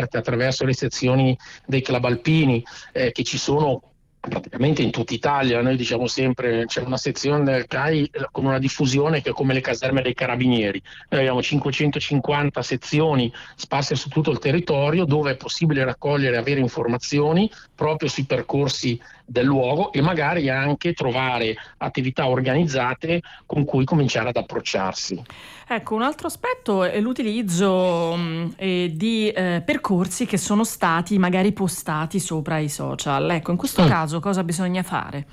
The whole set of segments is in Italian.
aperte attraverso le sezioni dei club alpini che ci sono praticamente in tutta Italia. Noi diciamo sempre c'è una sezione del CAI con una diffusione che è come le caserme dei carabinieri. Noi abbiamo 550 sezioni sparse su tutto il territorio dove è possibile raccogliere e avere informazioni proprio sui percorsi del luogo e magari anche trovare attività organizzate con cui cominciare ad approcciarsi. Ecco, un altro aspetto è l'utilizzo di percorsi che sono stati magari postati sopra i social. Ecco, in questo caso cosa bisogna fare?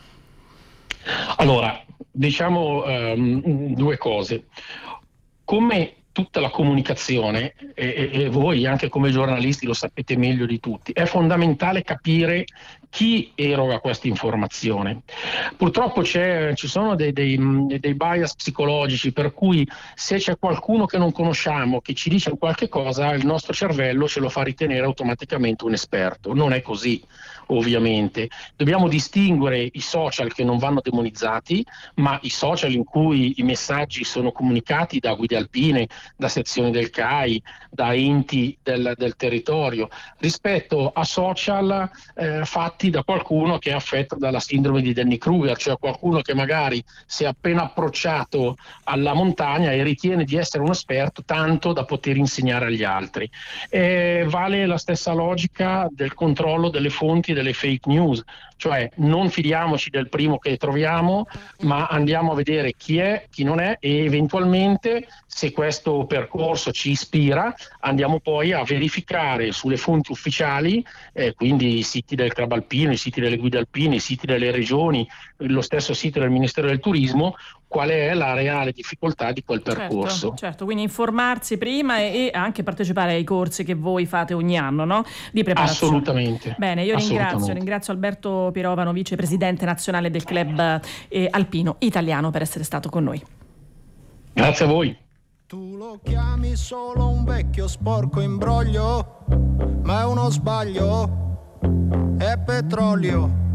Allora, diciamo due cose. Come tutta la comunicazione, e voi anche come giornalisti lo sapete meglio di tutti, è fondamentale capire chi eroga questa informazione. Purtroppo ci sono dei bias psicologici, per cui se c'è qualcuno che non conosciamo che ci dice qualche cosa, il nostro cervello ce lo fa ritenere automaticamente un esperto. Non è così, ovviamente. Dobbiamo distinguere i social che non vanno demonizzati, ma i social in cui i messaggi sono comunicati da guide alpine, da sezioni del CAI, da enti del territorio, rispetto a social fatti da qualcuno che è affetto dalla sindrome di Dunning-Kruger, cioè qualcuno che magari si è appena approcciato alla montagna e ritiene di essere un esperto tanto da poter insegnare agli altri. Vale la stessa logica del controllo delle fonti delle fake news, cioè non fidiamoci del primo che troviamo, ma andiamo a vedere chi è, chi non è, e eventualmente, se questo percorso ci ispira, andiamo poi a verificare sulle fonti ufficiali, quindi i siti del Club Alpino, i siti delle guide alpine, i siti delle regioni, lo stesso sito del Ministero del Turismo, qual è la reale difficoltà di quel percorso. Certo, quindi informarsi prima e anche partecipare ai corsi che voi fate ogni anno, no? Di preparazione. Assolutamente. Bene, io ringrazio Alberto Pirovano, vicepresidente nazionale del Club Alpino Italiano, per essere stato con noi. Grazie a voi. Tu lo chiami solo un vecchio sporco imbroglio, ma è uno sbaglio, è petrolio.